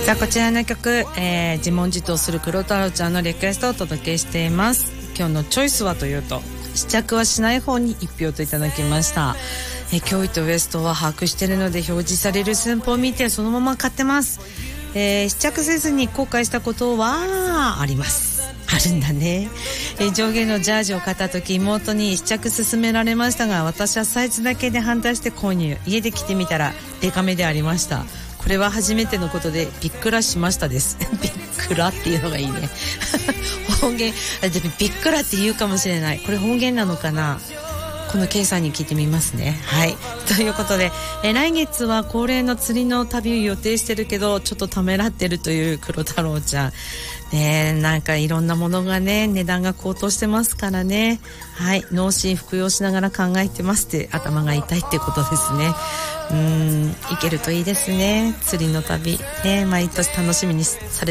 さあこちらの曲、自問自答する黒太郎ちゃんのリクエストをお届けしています。今日のチョイスはというと、試着はしない方に1票といただきました。驚異とウエストは把握しているので表示される寸法を見てそのまま買ってます。試着せずに後悔したことはあります。あるんだね。上下のジャージを買った時、妹に試着勧められましたが、私はサイズだけで判断して購入。家で着てみたらデカめでありました。これは初めてのことでびっくらしましたですびっくらっていうのがいいね方言でもびっくらって言うかもしれない。これ方言なのかな。この K さんに聞いてみますね。はい、ということで、来月は恒例の釣りの旅を予定してるけどちょっとためらってるという黒太郎ちゃんね。なんかいろんなものがね、値段が高騰してますからね。はい、脳心服用しながら考えてますって、頭が痛いってことですね。行けるといいですね、釣りの旅ね。毎年楽しみにされ